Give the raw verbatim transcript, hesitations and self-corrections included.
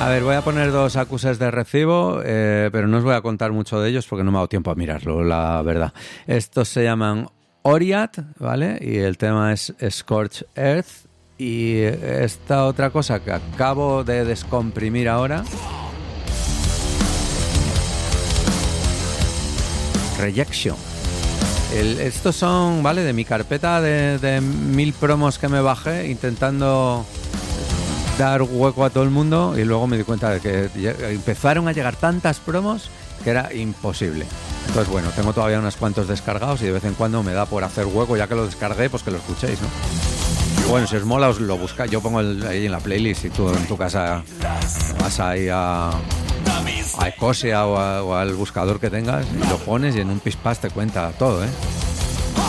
A ver, voy a poner dos acuses de recibo, eh, pero no os voy a contar mucho de ellos porque no me ha dado tiempo a mirarlo, la verdad. Estos se llaman Oriat, ¿vale? Y el tema es Scorched Earth. Y esta otra cosa que acabo de descomprimir ahora, Rejection. El, estos son, ¿vale? De mi carpeta de, de mil promos que me bajé intentando dar hueco a todo el mundo, y luego me di cuenta de que empezaron a llegar tantas promos que era imposible. Entonces, bueno, tengo todavía unos cuantos descargados y de vez en cuando me da por hacer hueco, ya que lo descargué, pues que lo escuchéis, ¿no? Bueno, si os mola, os lo buscáis. Yo pongo el, ahí en la playlist y tú en tu casa vas ahí a, a Ecosia o, a, o al buscador que tengas y lo pones y en un pispás te cuenta todo, ¿eh?